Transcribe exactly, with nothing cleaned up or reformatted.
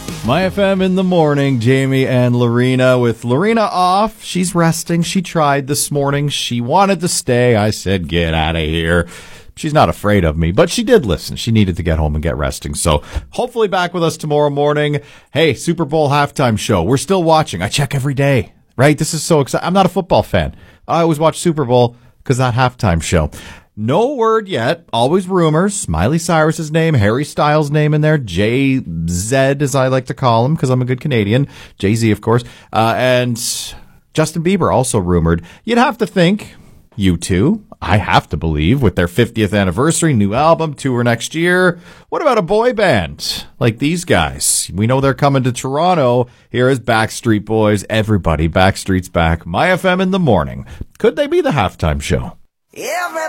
My F M in the morning, Jamie and Lorena. With Lorena off, she's resting. She tried this morning. She wanted to stay. I said, get out of here. She's not afraid of me, but she did listen. She needed to get home and get resting. So hopefully back with us tomorrow morning. Hey, Super Bowl halftime show. We're still watching. I check every day, right? This is so exciting. I'm not a football fan. I always watch Super Bowl because that halftime show. No word yet. Always rumors. Miley Cyrus's name, Harry Styles' name in there, Jay-Z, as I like to call him, because I'm a good Canadian. Jay-Z, of course. Uh, and Justin Bieber also rumored. You'd have to think U two, I have to believe, with their fiftieth anniversary, new album, tour next year. What about a boy band like these guys? We know they're coming to Toronto. Here is Backstreet Boys. Everybody, Backstreet's back. My F M in the morning. Could they be the halftime show? Everybody